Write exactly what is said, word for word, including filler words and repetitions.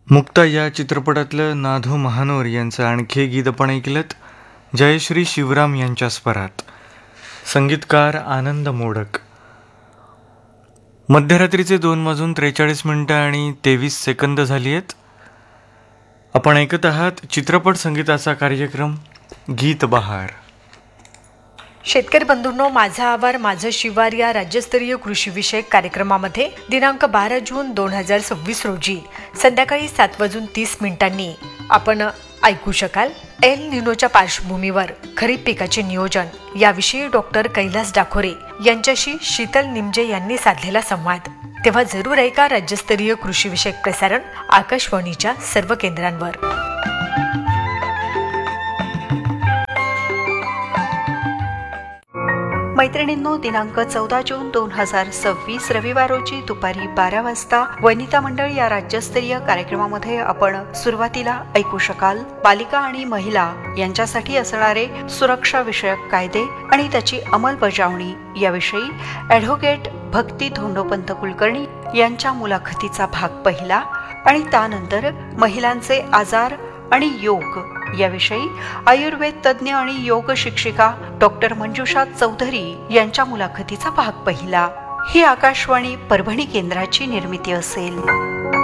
मुक्ता या चित्रपटातलं नाधू महानोर यांचं आणखी गीत आपण ऐकलंत जयश्री शिवराम यांच्या स्वरात. संगीतकार आनंद मोडक. मध्यरात्रीचे दोन वाजून त्रेचाळीस मिनटं आणि तेवीस सेकंद झाली आहेत. आपण ऐकत आहात चित्रपट संगीताचा कार्यक्रम गीत बहार. शेतकरी बंधूंनो, माझा आभार माझं शिवार या राज्यस्तरीय कृषीविषयक कार्यक्रमामध्ये दिनांक बारा जून दोन हजार सव्वीस रोजी संध्याकाळी सात वाजून तीस मिनिटांनी आपण ऐकू शकाल एल निनोच्या पार्श्वभूमीवर खरीप पिकाचे नियोजन याविषयी डॉक्टर कैलास डाखोरे यांच्याशी शीतल निमजे यांनी साधलेला संवाद. तेव्हा जरूर ऐका राज्यस्तरीय कृषीविषयक प्रसारण आकाशवाणीच्या सर्व केंद्रांवर. मैत्रिणींनो, दिनांक चौदा जून दोन हजार सव्वीस रविवार रोजी दुपारी बारा वाजता वनिता मंडळ या राज्यस्तरीय कार्यक्रमामध्ये आपण सुरुवातीला ऐकू शकाल बालिका आणि महिला यांच्यासाठी असणारे सुरक्षा विषयक कायदे आणि त्याची अंमलबजावणी याविषयी ॲडव्होकेट भक्ती धोंडोपंत कुलकर्णी यांच्या मुलाखतीचा भाग पहिला. आणि त्यानंतर महिलांचे आजार आणि योग याविषयी आयुर्वेद तज्ज्ञ आणि योग शिक्षिका डॉक्टर मंजुषा चौधरी यांच्या मुलाखतीचा भाग पहिला. ही आकाशवाणी परभणी केंद्राची निर्मिती असेल.